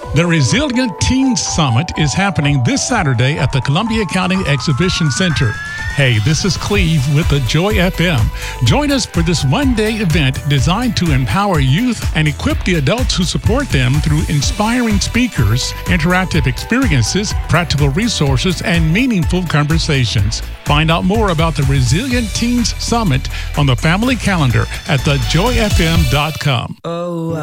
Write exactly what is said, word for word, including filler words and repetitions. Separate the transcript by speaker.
Speaker 1: The Resilient Teens Summit is happening this Saturday at the Columbia County Exhibition Center. Hey, this is Cleve with the Joy F M. Join us for this one-day event designed to empower youth and equip the adults who support them through inspiring speakers, interactive experiences, practical resources, and meaningful conversations. Find out more about the Resilient Teens Summit on the family calendar at the joy f m dot com.
Speaker 2: Oh,